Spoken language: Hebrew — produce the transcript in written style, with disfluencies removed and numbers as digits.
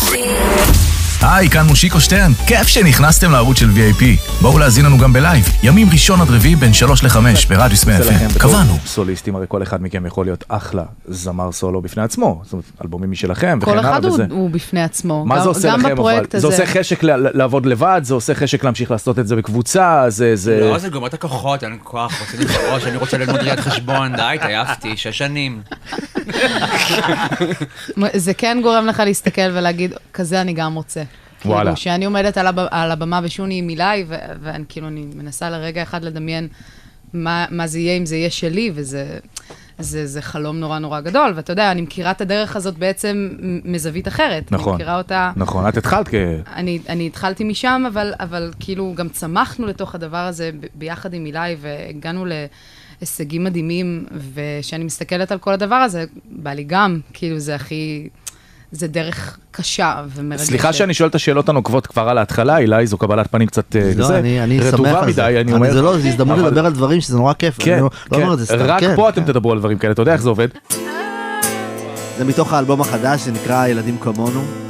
היי, כאן מושיקו שטרן. כיף שנכנסתם לערוץ של VIP. בואו להזין לנו גם בלייב. ימים ראשון עד רביעי בין 3 ל-5 ברדיוס 100 FM. קבענו. סוליסטים, הרי כל אחד מכם יכול להיות אחלה זמר סולו בפני עצמו. זאת אומרת, אלבומים משלכם וכן הלאה וזה. כל אחד הוא בפני עצמו. מה זה עושה לכם? זה עושה חשק לעבוד לבד, זה עושה חשק להמשיך לעשות את זה בקבוצה, זה... לא, זה גומר את הכוחות, אין כוח, רוצה לבראש, אני רוצה ללמוד ראיית חשבון, די, תעייפתי, 6 שנים. זה כן גורם לך להסתכל ולהגיד, כזה אני גם רוצה. וואלה. שאני עומדת על הבמה ושוני מילי, ואני כאילו, אני מנסה לרגע אחד לדמיין מה זה יהיה אם זה יהיה שלי, וזה חלום נורא נורא גדול, ואתה יודע, אני מכירה את הדרך הזאת בעצם מזווית אחרת. נכון. אני מכירה אותה... נכון, את התחלת אני התחלתי משם, אבל כאילו גם צמחנו לתוך הדבר הזה ביחד עם מילי, והגענו להישגים מדהימים, ושאני מסתכלת על כל הדבר הזה, בא לי גם, כאילו זה הכי... זה דרך קשה ומרגשת. סליחה שאני שואל את השאלות הנוקבות כבר על ההתחלה, אילי, זו קבלת פנים קצת אני שמח על זה. זה לא, זה הזדמנות לדבר על דברים שזה נורא כיף. כן, רק פה אתם תדברו על דברים כאלה, אתה יודע איך זה עובד? זה מתוך האלבום החדש שנקרא ילדים כמונו.